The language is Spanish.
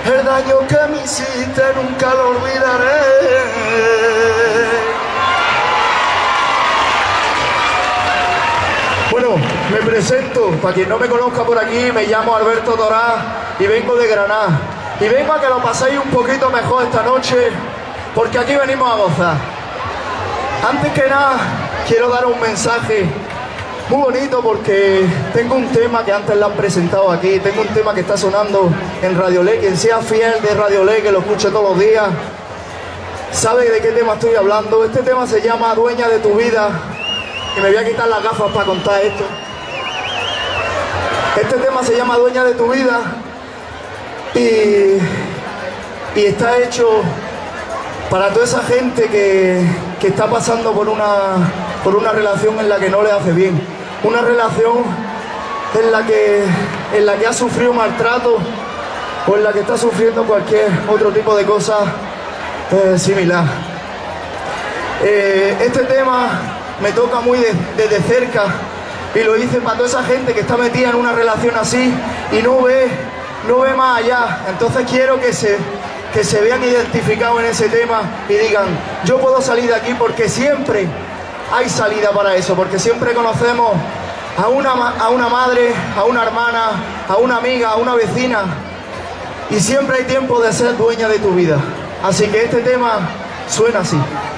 El daño que me hiciste nunca lo olvidaré. Bueno, me presento, para quien no me conozca por aquí, me llamo Alberto Torá y vengo de Granada. Y vengo a que lo paséis un poquito mejor esta noche, porque aquí venimos a gozar. Antes que nada, quiero dar un mensaje muy bonito porque tengo un tema que antes lo han presentado aquí, tengo un tema que está sonando en Radio Le. Quien sea fiel de Radio Le, que lo escuche todos los días, sabe de qué tema estoy hablando. Este tema se llama Dueña de tu vida, y me voy a quitar las gafas para contar esto. Este tema se llama Dueña de tu vida y está hecho para toda esa gente que está pasando por una relación en la que no le hace bien. Una relación en la que ha sufrido maltrato o en la que está sufriendo cualquier otro tipo de cosa similar. Este tema me toca muy desde cerca y lo hice para toda esa gente que está metida en una relación así y no ve más allá. Entonces quiero que se vean identificados en ese tema y digan, yo puedo salir de aquí, porque siempre hay salida para eso, porque siempre conocemos a una madre, a una hermana, a una amiga, a una vecina, y siempre hay tiempo de ser dueña de tu vida. Así que este tema suena así.